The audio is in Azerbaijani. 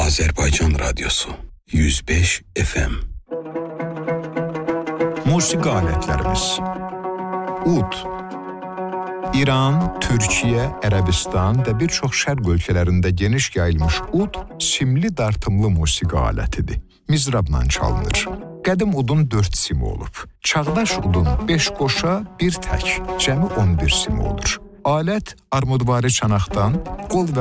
Azerbaycan Radyosu 105 FM. Musiqi alətlərimiz. Ud. İran, Türkiyə, Ərəbistan və bir çox şərq ölkələrində geniş yayılmış ud simli dartımlı musiqi alətidir. Mizrabla çalınır. Qədim udun 4 simi olub. Çağdaş udun 5 qoşa, 1 tək, cəmi 11 simi olur. Alət armudvari çanaqdan, qol və